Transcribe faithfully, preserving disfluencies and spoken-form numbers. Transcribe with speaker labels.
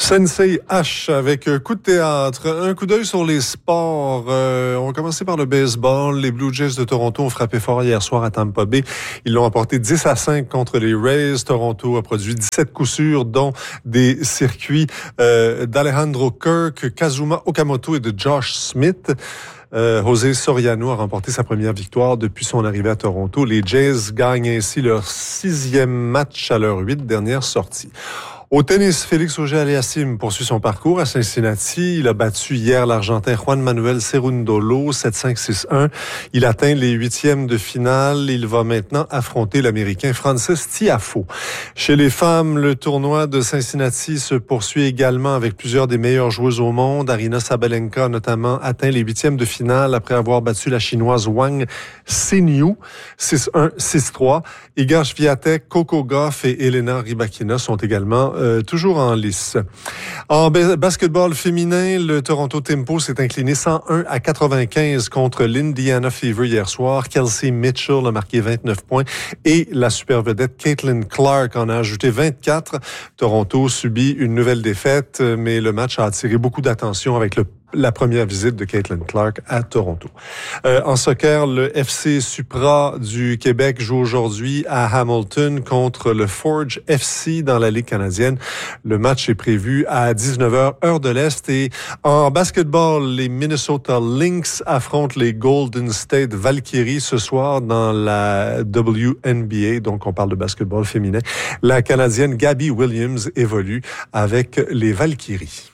Speaker 1: Sensei H avec coup de théâtre. Un coup d'œil sur les sports. Euh, on va commencer par le baseball. Les Blue Jays de Toronto ont frappé fort hier soir à Tampa Bay. Ils l'ont emporté dix à cinq contre les Rays. Toronto a produit dix-sept coups sûrs, dont des circuits euh, d'Alejandro Kirk, Kazuma Okamoto et de Josh Smith. Euh, José Soriano a remporté sa première victoire depuis son arrivée à Toronto. Les Jays gagnent ainsi leur sixième match à leurs huit dernières sorties. Au tennis, Félix Auger-Aliassime poursuit son parcours à Cincinnati. Il a battu hier l'Argentin Juan Manuel Cerundolo sept cinq six un. Il atteint les huitièmes de finale. Il va maintenant affronter l'Américain Frances Tiafoe. Chez les femmes, le tournoi de Cincinnati se poursuit également avec plusieurs des meilleures joueuses au monde. Aryna Sabalenka a notamment atteint les huitièmes de finale après avoir battu la chinoise Wang Xinyu six un six trois. Iga Swiatek, Coco Gauff et Elena Rybakina sont également Euh, toujours en lice. En ba- basketball féminin, le Toronto Timpo s'est incliné cent un à quatre-vingt-quinze contre l'Indiana Fever hier soir. Kelsey Mitchell a marqué vingt-neuf points et la super vedette Caitlin Clark en a ajouté vingt-quatre. Toronto subit une nouvelle défaite, mais le match a attiré beaucoup d'attention avec le la première visite de Caitlin Clark à Toronto. Euh, en soccer, le F C Supra du Québec joue aujourd'hui à Hamilton contre le Forge F C dans la Ligue canadienne. Le match est prévu à dix-neuf heures, heure de l'Est. Et en basketball, les Minnesota Lynx affrontent les Golden State Valkyries ce soir dans la W N B A. Donc, on parle de basketball féminin. La Canadienne Gabby Williams évolue avec les Valkyries.